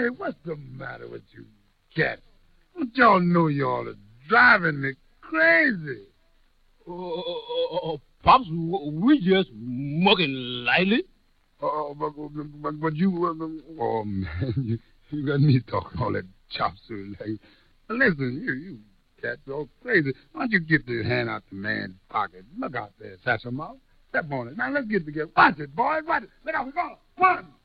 Hey, what's the matter with you cats? Don't y'all know y'all are driving me crazy? Pops, we just mucking lightly. But you... oh, man, you got me talking all that chop suey language. Listen, you cats all crazy. Why don't you get the hand out the man's pocket? Look out there, Sasha Mouth. Step on it. Now, let's get together. Watch it, boys. Watch it. Look out, we're going. 1,